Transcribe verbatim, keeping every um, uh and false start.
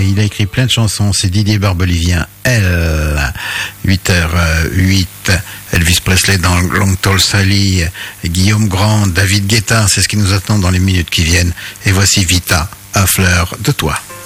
il a écrit plein de chansons. C'est Didier Barbelivien. Elle, huit heures huit. Elvis Presley dans Long Tall Sally. Guillaume Grand, David Guetta. C'est ce qui nous attend dans les minutes qui viennent. Et voici Vita, à fleur de toi.